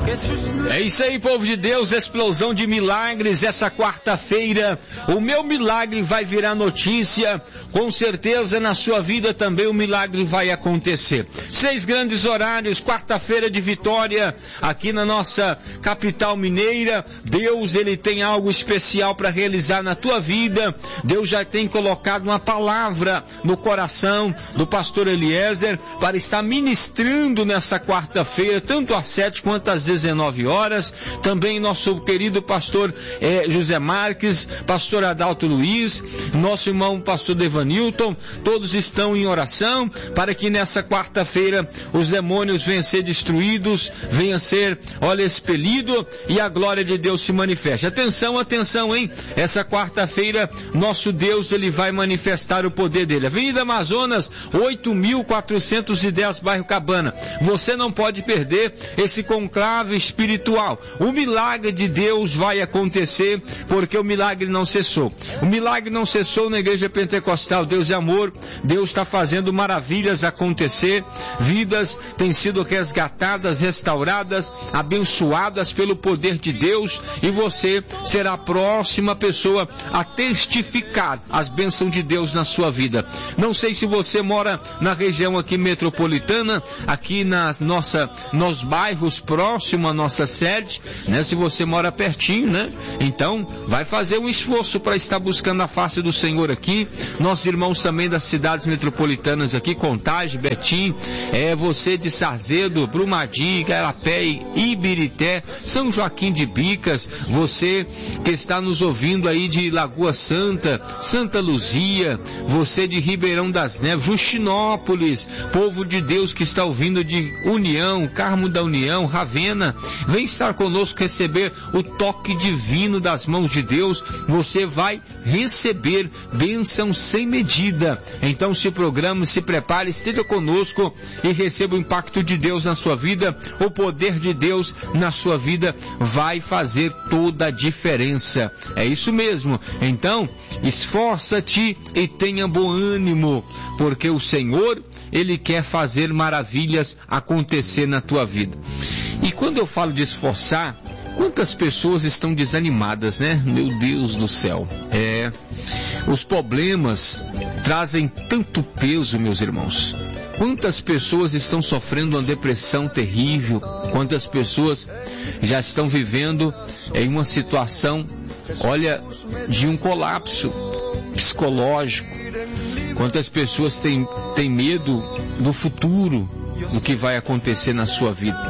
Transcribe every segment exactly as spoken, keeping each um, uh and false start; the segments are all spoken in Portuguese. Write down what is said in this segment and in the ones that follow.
É isso aí, povo de Deus, explosão de milagres essa quarta-feira. O meu milagre vai virar notícia. Com certeza na sua vida também o milagre vai acontecer. Seis grandes horários, quarta-feira de vitória, aqui na nossa capital mineira. Deus, ele tem algo especial para realizar na tua vida. Deus já tem colocado uma palavra no coração do pastor Eliezer para estar ministrando nessa quarta-feira, tanto às sete quanto às dezenove horas. Também nosso querido pastor eh, José Marques, pastor Adalto Luiz, nosso irmão pastor Devanilton, todos estão em oração para que nessa quarta-feira os demônios venham ser destruídos, venham ser, olha, expelido e a glória de Deus se manifeste. Atenção, atenção, hein? Essa quarta-feira nosso Deus, ele vai manifestar o poder dele. Avenida Amazonas, oito mil quatrocentos e dez, bairro Cabana. Você não pode perder esse conclave espiritual. O milagre de Deus vai acontecer, porque o milagre não cessou. O milagre não cessou na igreja pentecostal. Deus é amor, Deus está fazendo maravilhas acontecer, vidas têm sido resgatadas, restauradas, abençoadas pelo poder de Deus, e você será a próxima pessoa a testificar as bênçãos de Deus na sua vida. Não sei se você mora na região aqui metropolitana, aqui nas nossa, nos bairros próximos à nossa sede, né? Se você mora pertinho, né? Então, vai fazer um esforço para estar buscando a face do Senhor aqui. Nossos irmãos também das cidades metropolitanas aqui, Contagem, Betim, é você de Sarzedo, Brumadinho, Garapé, Ibirité, São Joaquim de Bicas, você que está nos ouvindo aí de Lagoa Santa, Santa Luzia, você de Ribeirão das Neves, Justinópolis, povo de Deus que está ouvindo de União, Carmo da União, Ravena, vem estar conosco, receber o toque divino das mãos de Deus. Você vai receber bênção sem medida. Então se programe, se prepare, esteja conosco e receba o impacto de Deus na sua vida. O poder de Deus na sua vida vai fazer toda a diferença. É isso mesmo. Então, esforça-te e tenha bom ânimo, porque o Senhor, ele quer fazer maravilhas acontecer na tua vida. E quando eu falo de esforçar, quantas pessoas estão desanimadas, né? Meu Deus do céu. É, os problemas trazem tanto peso, meus irmãos. Quantas pessoas estão sofrendo uma depressão terrível? Quantas pessoas já estão vivendo em uma situação, olha, de um colapso psicológico? Quantas pessoas têm, têm medo do futuro, do que vai acontecer na sua vida?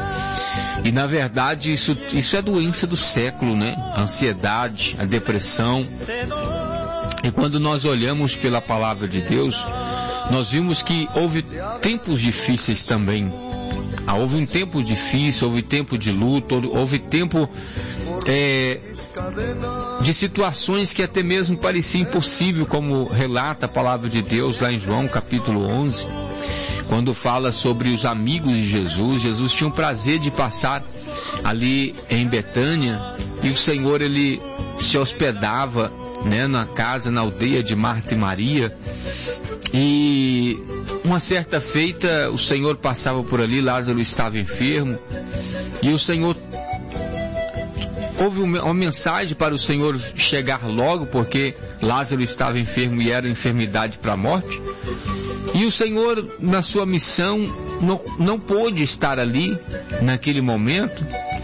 E na verdade isso, isso é doença do século, né? A ansiedade, a depressão. E quando nós olhamos pela palavra de Deus, nós vimos que houve tempos difíceis também. Ah, houve um tempo difícil, houve tempo de luta, houve tempo é, de situações que até mesmo parecia impossível, como relata a palavra de Deus lá em João capítulo onze, quando fala sobre os amigos de Jesus. Jesus tinha o prazer de passar ali em Betânia, e o Senhor, ele se hospedava, né, na casa, na aldeia de Marta e Maria. E uma certa feita o Senhor passava por ali, Lázaro estava enfermo, e o Senhor, houve uma mensagem para o Senhor chegar logo, porque Lázaro estava enfermo e era enfermidade para a morte. E o Senhor, na sua missão, não, não pôde estar ali naquele momento.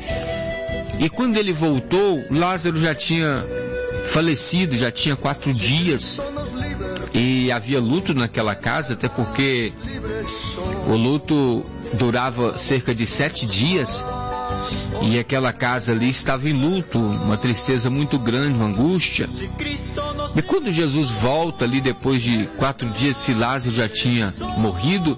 E quando ele voltou, Lázaro já tinha falecido, já tinha quatro dias. E havia luto naquela casa, até porque o luto durava cerca de sete dias. E aquela casa ali estava em luto, uma tristeza muito grande, uma angústia. E quando Jesus volta ali, depois de quatro dias, se Lázaro já tinha morrido,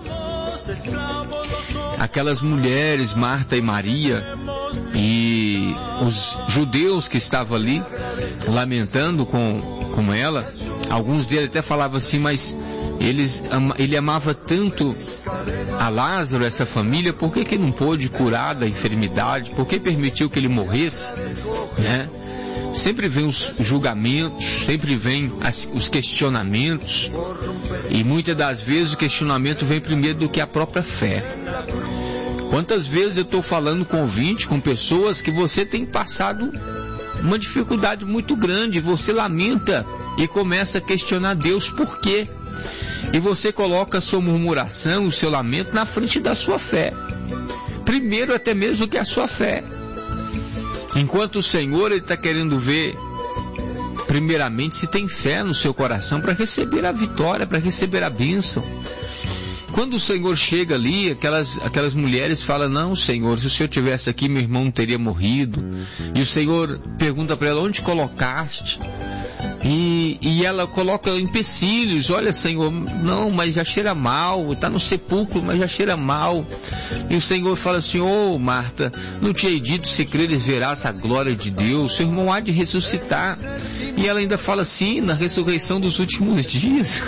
aquelas mulheres, Marta e Maria, e os judeus que estavam ali, lamentando com, com ela, alguns deles até falavam assim, mas eles, ele amava tanto a Lázaro, essa família, por que que não pôde curar da enfermidade? Por que permitiu que ele morresse? Né? Sempre vem os julgamentos, sempre vem as, os questionamentos, e muitas das vezes o questionamento vem primeiro do que a própria fé. Quantas vezes eu estou falando com ouvinte, com pessoas que você tem passado uma dificuldade muito grande, você lamenta e começa a questionar Deus por quê? E você coloca a sua murmuração, o seu lamento na frente da sua fé. Primeiro até mesmo que a sua fé. Enquanto o Senhor está querendo ver, primeiramente, se tem fé no seu coração para receber a vitória, para receber a bênção. Quando o Senhor chega ali, aquelas, aquelas mulheres falam, não, Senhor, se o Senhor tivesse aqui, meu irmão não teria morrido. E o Senhor pergunta para ela, onde colocaste? E, e ela coloca empecilhos, olha, Senhor, não, mas já cheira mal, está no sepulcro, mas já cheira mal. E o Senhor fala assim, ô oh, Marta, não te hei dito, se creres verás a glória de Deus, seu irmão há de ressuscitar. E ela ainda fala assim, na ressurreição dos últimos dias.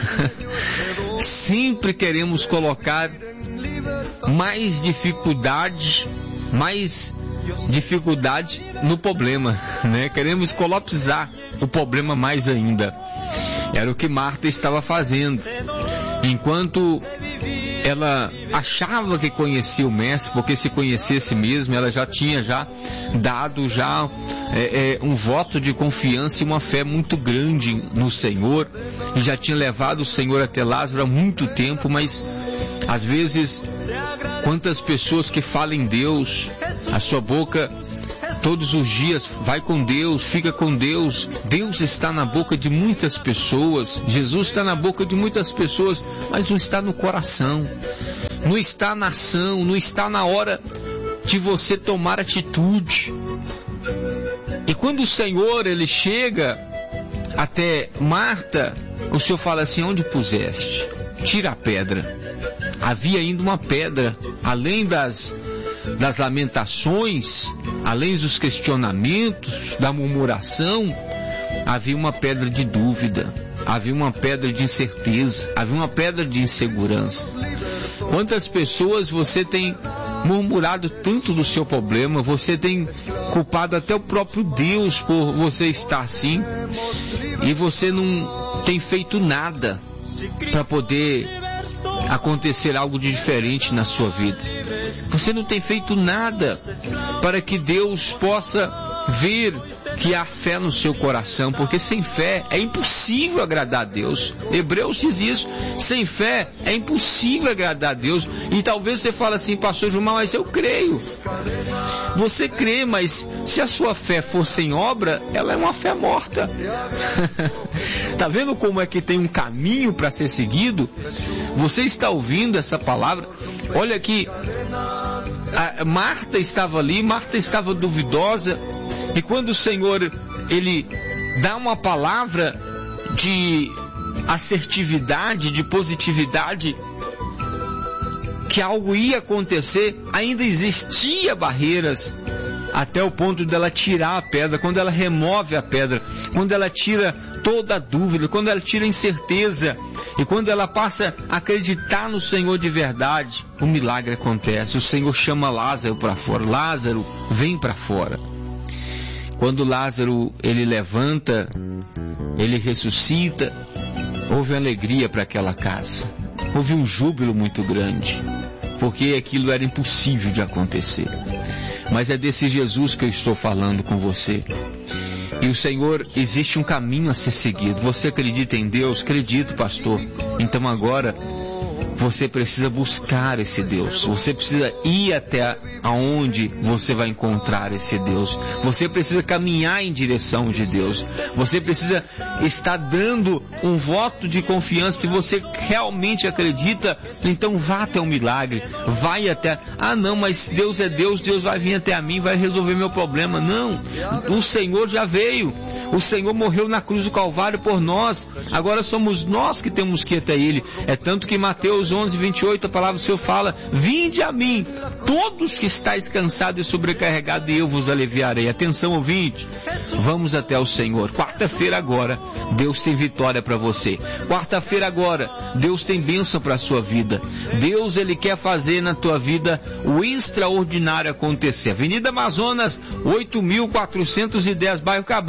Sempre queremos colocar mais dificuldade, mais dificuldade no problema, né? Queremos colapsar o problema mais ainda. Era o que Marta estava fazendo. Enquanto ela achava que conhecia o Mestre, porque se conhecesse mesmo, ela já tinha já dado já é, é, um voto de confiança e uma fé muito grande no Senhor, e já tinha levado o Senhor até Lázaro há muito tempo. Mas às vezes, quantas pessoas que falam em Deus, a sua boca todos os dias vai com Deus, fica com Deus. Deus está na boca de muitas pessoas, Jesus está na boca de muitas pessoas, mas não está no coração, não está na ação, não está na hora de você tomar atitude. E quando o Senhor, ele chega até Marta, o Senhor fala assim, onde puseste? Tira a pedra. Havia ainda uma pedra, além das das lamentações, além dos questionamentos, da murmuração, havia uma pedra de dúvida, havia uma pedra de incerteza, havia uma pedra de insegurança. Quantas pessoas você tem murmurado tanto do seu problema, você tem culpado até o próprio Deus por você estar assim, e você não tem feito nada para poder acontecer algo de diferente na sua vida. Você não tem feito nada para que Deus possa ver que há fé no seu coração, porque sem fé é impossível agradar a Deus. Hebreus diz isso, sem fé é impossível agradar a Deus. E talvez você fale assim, pastor Gilmar, mas eu creio. Você crê, mas se a sua fé for sem obra, ela é uma fé morta. Tá vendo como é que tem um caminho para ser seguido? Você está ouvindo essa palavra? Olha aqui, a Marta estava ali, Marta estava duvidosa, e quando o Senhor, ele dá uma palavra de assertividade, de positividade, que algo ia acontecer, ainda existia barreiras, até o ponto dela tirar a pedra. Quando ela remove a pedra, quando ela tira toda a dúvida, quando ela tira a incerteza, e quando ela passa a acreditar no Senhor de verdade, o milagre acontece. O Senhor chama Lázaro para fora. Lázaro, vem para fora. Quando Lázaro, ele levanta, ele ressuscita, houve alegria para aquela casa. Houve um júbilo muito grande, porque aquilo era impossível de acontecer. Mas é desse Jesus que eu estou falando com você. E o Senhor, existe um caminho a ser seguido. Você acredita em Deus? Acredito, pastor. Então agora você precisa buscar esse Deus. Você precisa ir até aonde você vai encontrar esse Deus. Você precisa caminhar em direção de Deus. Você precisa estar dando um voto de confiança. Se você realmente acredita, então vá até o milagre. Vai até... Ah, não, mas Deus é Deus. Deus vai vir até a mim, vai resolver meu problema. Não, o Senhor já veio. O Senhor morreu na cruz do Calvário por nós. Agora somos nós que temos que ir até Ele. É tanto que Mateus onze, vinte e oito, a palavra do Senhor fala: vinde a mim, todos que estáis cansados e sobrecarregados, e eu vos aliviarei. Atenção, ouvinte, vamos até o Senhor. Quarta-feira agora, Deus tem vitória para você. Quarta-feira agora, Deus tem bênção para a sua vida. Deus, Ele quer fazer na tua vida o extraordinário acontecer. Avenida Amazonas, oito mil quatrocentos e dez, bairro Cabana.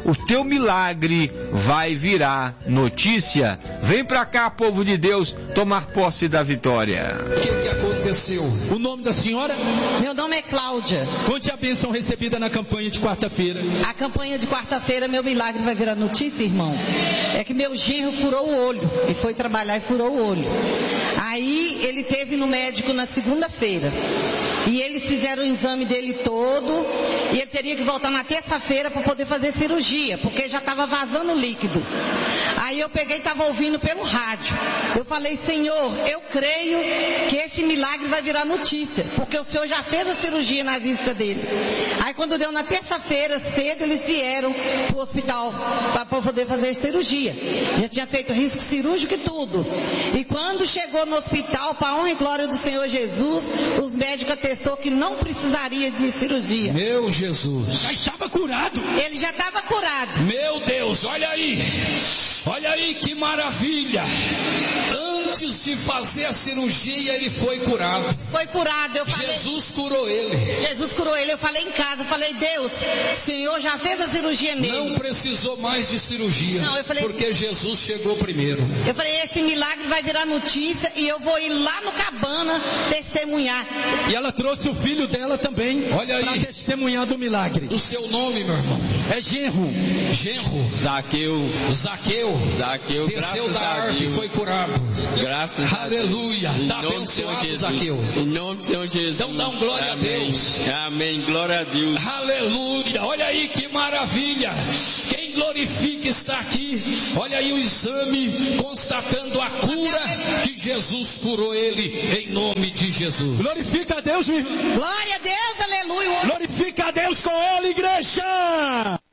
o teu milagre vai virar notícia. Vem pra cá, povo de Deus, tomar posse da vitória. O que, que aconteceu? O nome da senhora? Meu nome é Cláudia. Conte a bênção recebida na campanha de quarta-feira. A campanha de quarta-feira, meu milagre vai virar notícia, irmão. É que meu genro furou o olho. Ele foi trabalhar e furou o olho. Aí ele teve no médico na segunda-feira. E eles fizeram o exame dele todo. E ele teria que voltar na terça-feira para poder fazer cirurgia, porque já estava vazando líquido. Aí eu peguei e estava ouvindo pelo rádio. Eu falei, Senhor, eu creio que esse milagre vai virar notícia, porque o Senhor já fez a cirurgia na vista dele. Aí quando deu na terça-feira, cedo, eles vieram para o hospital para poder fazer a cirurgia. Já tinha feito risco cirúrgico e tudo. E quando chegou no hospital, para a honra e glória do Senhor Jesus, os médicos atestou que não precisaria de cirurgia. Meu Jesus. Já estava curado. Ele já estava curado. Meu Deus, olha aí. Olha aí que maravilha. Antes de fazer a cirurgia, ele foi curado. Foi curado, eu falei. Jesus curou ele. Jesus curou ele. Eu falei em casa, eu falei, Deus, o Senhor já fez a cirurgia nele. Não precisou mais de cirurgia. Não, eu falei, porque Jesus chegou primeiro. Eu falei, esse milagre vai virar notícia e eu vou ir lá no Cabana testemunhar. E ela trouxe o filho dela também. Olha aí. Para testemunhar do milagre. O seu nome, meu irmão? É Genro. Genro. Zaqueu. Zaqueu. Zaqueu. Desceu da árvore e foi curado. Graças Aleluia. a Deus. Está abençoado, Zaqueu. Em nome do Senhor Jesus. Então dá um glória Amém. a Deus. Amém. Glória a Deus. Aleluia. Olha aí que maravilha. Quem glorifica está aqui. Olha aí o exame constatando a cura que Jesus curou ele em nome de Jesus. Glorifica a Deus, meu irmão. Glória a Deus, aleluia. Glorifica a Deus com ele, igreja.